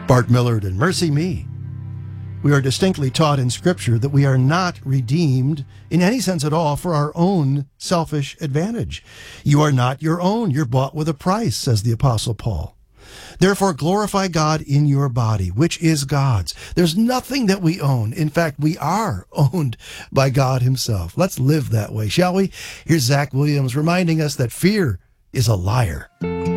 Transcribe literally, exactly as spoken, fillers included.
Bart Millard and Mercy Me. We are distinctly taught in Scripture that we are not redeemed in any sense at all for our own selfish advantage. You are not your own. You're bought with a price, says the Apostle Paul. Therefore, glorify God in your body, which is God's. There's nothing that we own. In fact, we are owned by God himself. Let's live that way, shall we? Here's Zach Williams reminding us that fear is a liar.